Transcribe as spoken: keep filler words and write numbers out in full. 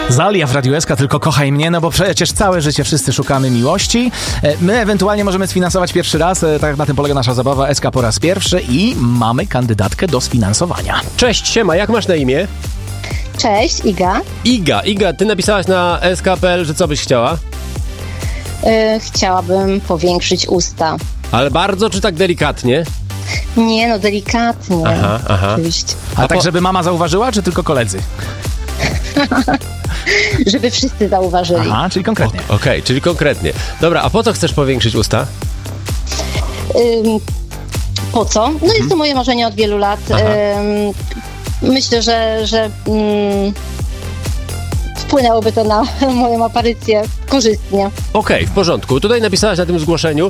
Zalia w Radiu S K, tylko kochaj mnie, no bo przecież całe życie wszyscy szukamy miłości. My ewentualnie możemy sfinansować pierwszy raz, tak na tym polega nasza zabawa S K po raz pierwszy i mamy kandydatkę do sfinansowania. Cześć, siema, jak masz na imię? Cześć, Iga. Iga, Iga, ty napisałaś na S K kropka P L, że co byś chciała? Yy, chciałabym powiększyć usta. Ale bardzo czy tak delikatnie? Nie, no delikatnie. Aha, aha. Oczywiście. A, A tak, po- żeby mama zauważyła, czy tylko koledzy? Żeby wszyscy zauważyli. Aha, czyli konkretnie. Okej, okay, czyli konkretnie. Dobra, a po co chcesz powiększyć usta? Ym, po co? No jest to moje marzenie od wielu lat. Ym, myślę, że, że ym, wpłynęłoby to na moją aparycję korzystnie. Okej, okay, w porządku. Tutaj napisałaś na tym zgłoszeniu,